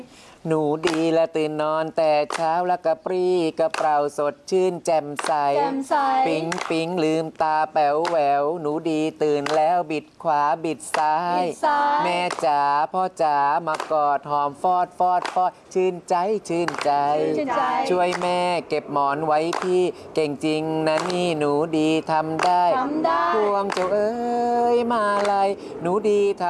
หนูดีและตื่นนอนแต่เช้าแล้วก็ปรี้กระเปร่าสดชื่นแจ่มใสปิ๊งปิ๊งลืมตาแป๋วแหววหนูดีตื่นแล้วบิดขวาบิดซ้าย แม่จ๋าพ่อจ๋ามากอดหอมฟอดฟอดฟอดชื่นใจชื่นใจ ช่วยแม่เก็บหมอนไว้พี่เก่งจริงนะนี่หนูดีทำได้พวงเจ้าเอ้ยมาลัยหนูดีท